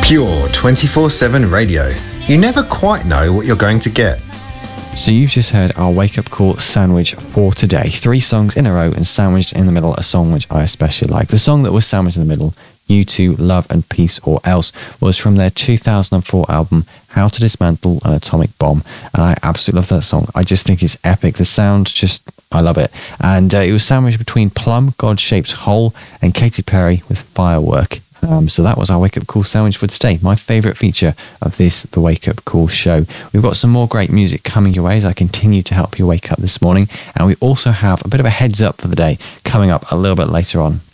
Pure 24/7 radio. You never quite know what you're going to get. So you've just heard our wake-up call sandwich for today. 3 songs in a row and sandwiched in the middle, a song which I especially like. The song that was sandwiched in the middle, U2, Love and Peace or Else, was from their 2004 album, How to Dismantle an Atomic Bomb. And I absolutely love that song. I just think it's epic. The sound, I love it. And it was sandwiched between Plum, God-Shaped Hole, and Katy Perry with Firework. So that was our Wake Up Call sandwich for today. My favourite feature of the Wake Up Call show. We've got some more great music coming your way as I continue to help you wake up this morning. And we also have a bit of a heads up for the day coming up a little bit later on.